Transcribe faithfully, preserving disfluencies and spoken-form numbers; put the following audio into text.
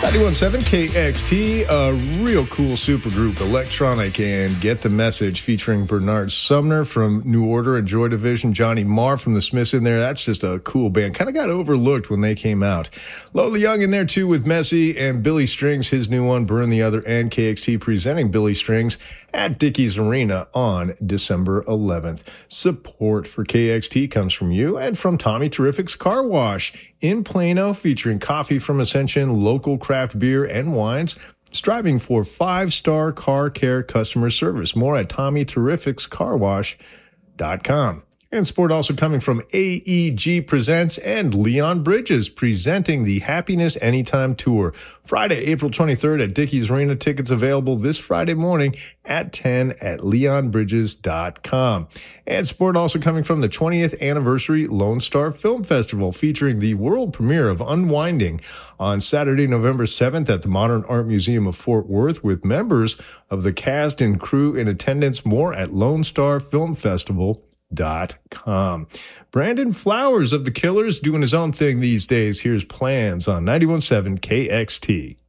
ninety-one point seven K X T, a real cool supergroup, electronic, and Get the Message, featuring Bernard Sumner from New Order and Joy Division, Johnny Marr from the Smiths in there. That's just a cool band. Kind of got overlooked when they came out. Lola Young in there too with Messy, and Billy Strings, his new one, Burn the Other, and K X T presenting Billy Strings at Dickies Arena on December eleventh. Support for K X T comes from you and from Tommy Terrific's Car Wash in Plano, featuring coffee from Ascension, local craft beer and wines, striving for five-star car care customer service. More at tommy terrifics car wash dot com. And support also coming from A E G Presents and Leon Bridges, presenting the Happiness Anytime Tour. Friday, April twenty-third at Dickies Arena. Tickets available this Friday morning at ten at leon bridges dot com. And support also coming from the twentieth Anniversary Lone Star Film Festival, featuring the world premiere of Unwinding on Saturday, November seventh at the Modern Art Museum of Fort Worth, with members of the cast and crew in attendance. More at lone star film festival dot com. Brandon Flowers of The Killers doing his own thing these days. Here's Plans on ninety-one point seven K X T.